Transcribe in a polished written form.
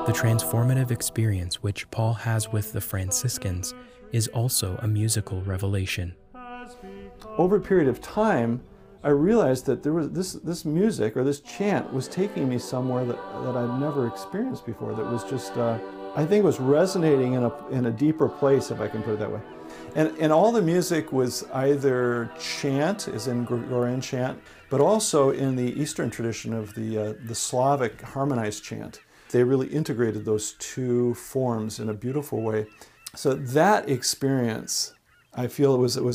The transformative experience which Paul has with the Franciscans is also a musical revelation. Over a period of time, I realized that there was this music or this chant was taking me somewhere that I'd never experienced before. That was just, I think, was resonating in a deeper place, if I can put it that way. And all the music was either chant, as in Gregorian chant, but also in the Eastern tradition of the Slavic harmonized chant. They really integrated those two forms in a beautiful way. So that experience, I feel it was